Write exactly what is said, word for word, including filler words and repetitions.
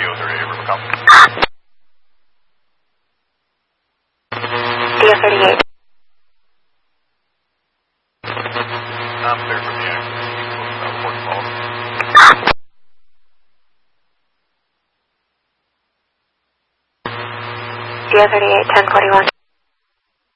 D O thirty-eight, River Cop. D O thirty-eight. I'm clear for the access. Uh, Port Falls. D O thirty-eight, ten forty-one.